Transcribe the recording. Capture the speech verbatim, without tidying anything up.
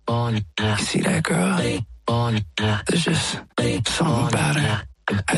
You see that girl? There's just something about her.